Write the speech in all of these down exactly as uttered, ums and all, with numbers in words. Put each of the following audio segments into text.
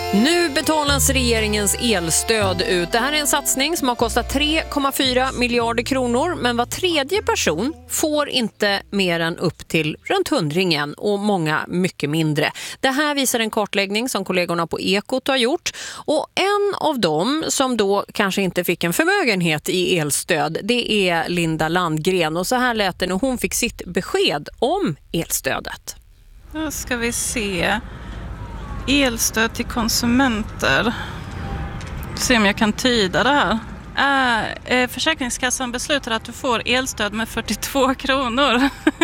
Nu betalas regeringens elstöd ut. Det här är en satsning som har kostat tre komma fyra miljarder kronor, men var tredje person får inte mer än upp till runt hundringen och många mycket mindre. Det här visar en kartläggning som kollegorna på Ekot har gjort, och en av dem som då kanske inte fick en förmögenhet i elstöd, det är Linda Landgren, och så här lät det när hon fick sitt besked om elstödet. Då ska vi se. Elstöd till konsumenter. Se om jag kan tyda det här. Äh, Försäkringskassan beslutar att du får elstöd med fyrtiotvå kronor.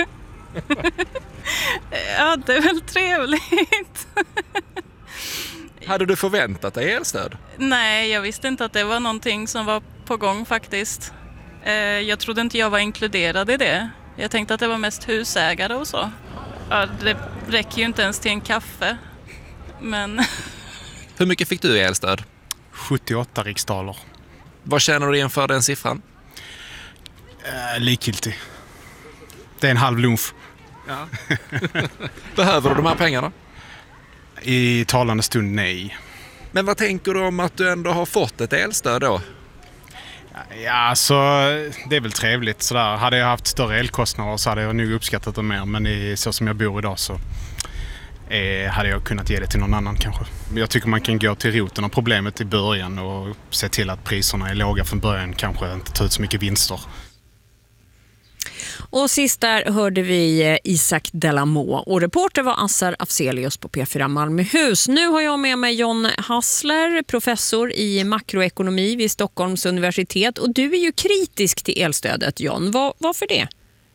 Ja, det är väl trevligt. Hade du förväntat dig elstöd? Nej, jag visste inte att det var någonting som var på gång faktiskt. Äh, jag trodde inte jag var inkluderad i det. Jag tänkte att det var mest husägare och så. Ja, det räcker ju inte ens till en kaffe. Men... Hur mycket fick du i elstöd? sjuttioåtta riksdaler. Vad känner du inför den siffran? Äh, likgiltig. Det är en halv lunch. Ja. Behöver du de här pengarna? I talande stund nej. Men vad tänker du om att du ändå har fått ett elstöd då? Ja, alltså, det är väl trevligt. Sådär. Hade jag haft större elkostnader så hade jag nog uppskattat det mer. Men i, så som jag bor idag så eh, hade jag kunnat ge det till någon annan kanske. Jag tycker man kan gå till roten av problemet i början och se till att priserna är låga från början. Kanske inte ta ut så mycket vinster. Och sist där hörde vi Isak Delamo, och reporter var Assar Afzelius på P fyra Malmöhus. Nu har jag med mig John Hassler, professor i makroekonomi vid Stockholms universitet. Och du är ju kritisk till elstödet, John. Var, varför det?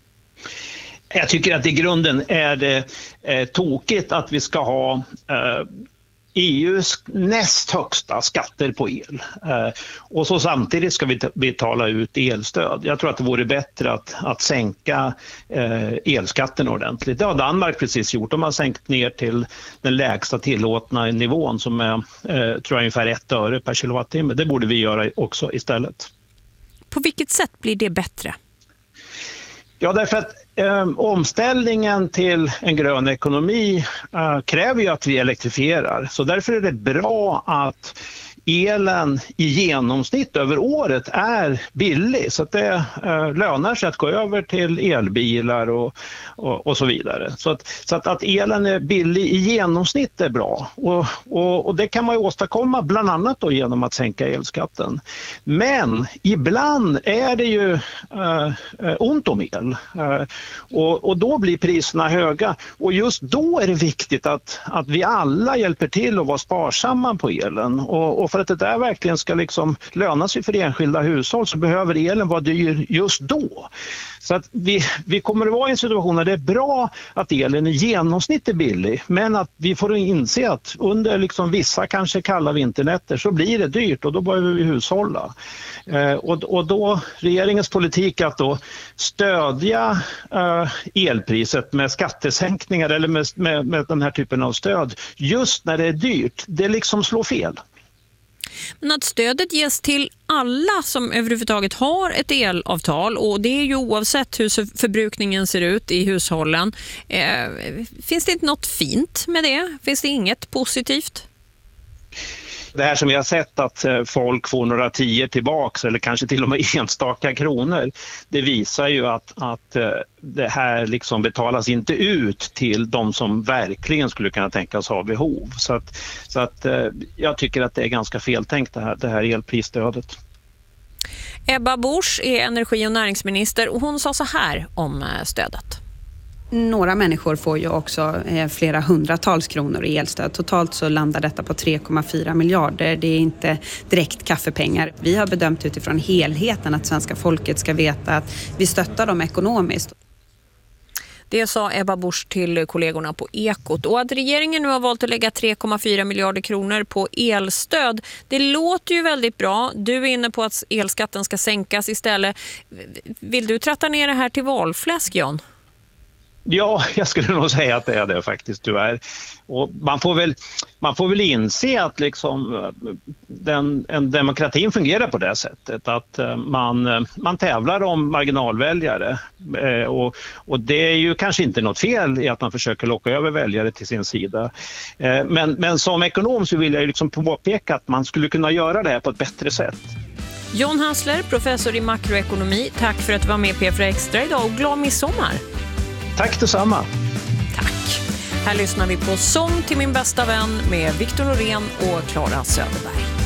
Jag tycker att i grunden är det eh, tokigt att vi ska ha eh, E U:s näst högsta skatter på el. Eh, och så samtidigt ska vi t- betala ut elstöd. Jag tror att det vore bättre att, att sänka eh, elskatten ordentligt. Det har Danmark precis gjort. De har sänkt ner till den lägsta tillåtna nivån som är eh, tror jag, ungefär ett öre per kilowattimme. Det borde vi göra också istället. På vilket sätt blir det bättre? Ja, därför att eh, omställningen till en grön ekonomi eh, kräver ju att vi elektrifierar. Så därför är det bra att elen i genomsnitt över året är billig. Så att det eh, lönar sig att gå över till elbilar och, och, och så vidare. Så, att, så att, att elen är billig i genomsnitt är bra. Och, och, och det kan man ju åstadkomma bland annat då genom att sänka elskatten. Men ibland är det ju eh, ont om el. Eh, och, och då blir priserna höga. Och just då är det viktigt att, att vi alla hjälper till att vara sparsamma på elen. Och, och för att det där verkligen ska liksom löna sig för enskilda hushåll så behöver elen vara dyr just då. Så att vi, vi kommer att vara i en situation där det är bra att elen i genomsnitt är billig, men att vi får inse att under liksom vissa kanske kalla vinternätter så blir det dyrt och då behöver vi hushålla. Eh, och, och då regeringens politik att då stödja eh, elpriset med skattesänkningar eller med, med, med den här typen av stöd just när det är dyrt, det liksom slår fel. Men att stödet ges till alla som överhuvudtaget har ett elavtal, och det är ju oavsett hur förbrukningen ser ut i hushållen. Eh, finns det inte något fint med det? Finns det inget positivt? Det här som vi har sett att folk får några tior tillbaks eller kanske till och med enstaka kronor, det visar ju att, att det här liksom betalas inte ut till de som verkligen skulle kunna tänkas ha behov. Så att, så att jag tycker att det är ganska feltänkt det här, det här elprisstödet. Ebba Busch är energi- och näringsminister, och hon sa så här om stödet. Några människor får ju också eh, flera hundratals kronor i elstöd. Totalt så landar detta på tre komma fyra miljarder. Det är inte direkt kaffepengar. Vi har bedömt utifrån helheten att svenska folket ska veta att vi stöttar dem ekonomiskt. Det sa Ebba Busch till kollegorna på Ekot. Och att regeringen nu har valt att lägga tre komma fyra miljarder kronor på elstöd, det låter ju väldigt bra. Du är inne på att elskatten ska sänkas istället. Vill du tratta ner det här till valfläsk, John? Ja, jag skulle nog säga att det är det faktiskt, tyvärr. Och man får väl, man får väl inse att liksom, den, en demokratin fungerar på det sättet. Att man, man tävlar om marginalväljare. Och, och det är ju kanske inte något fel i att man försöker locka över väljare till sin sida. Men, men som ekonom så vill jag liksom påpeka att man skulle kunna göra det här på ett bättre sätt. John Hassler, professor i makroekonomi. Tack för att du var med P fyra Extra idag och glad midsommar. Tack detsamma. Tack. Här lyssnar vi på Sång till min bästa vän med Victor Norén och Clara Söderberg.